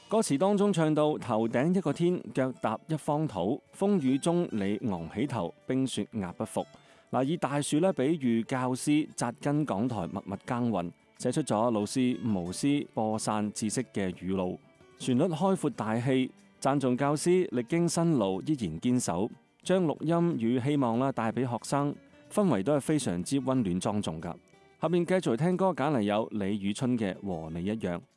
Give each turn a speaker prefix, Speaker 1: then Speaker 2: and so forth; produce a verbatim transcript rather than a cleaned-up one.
Speaker 1: 歌詞當中唱到頭頂一個天，腳踏一方土，風雨中你昂起頭，冰雪壓不服。嗱，以大樹咧比喻教師紮根講台默默耕耘，寫出咗老師無私播散知識嘅語錄。旋律開闊大氣，讚頌教師歷經辛勞依然堅守，將錄音與希望啦帶俾學生，氛圍都係非常之溫暖莊重噶。下面繼續聽歌揀嚟有李宇春嘅和你一樣。